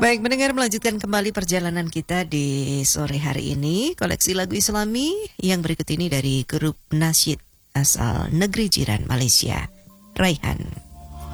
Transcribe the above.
Baik, mendengar melanjutkan kembali perjalanan kita di sore hari ini. Koleksi lagu Islami yang berikut ini dari grup nasyid asal negeri jiran Malaysia, Raihan.